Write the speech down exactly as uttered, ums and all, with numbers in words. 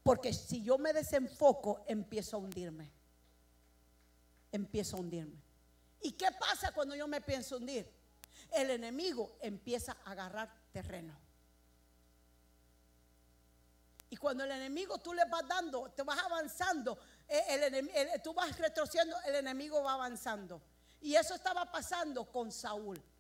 Porque si yo me desenfoco, empiezo a hundirme. Empiezo a hundirme. ¿Y qué pasa cuando yo me pienso hundir? El enemigo empieza a agarrar terreno. Y cuando el enemigo tú le vas dando, te vas avanzando, el, el, el, tú vas retrocediendo, el enemigo va avanzando. Y eso estaba pasando con Saúl.